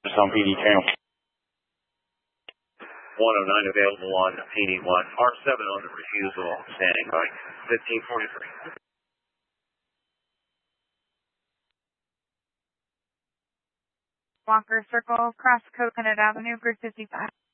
on PD channel. 109 available on PD1. R7 on the refusal, standing by 1543. Walker Circle, cross Coconut Avenue, grid 55.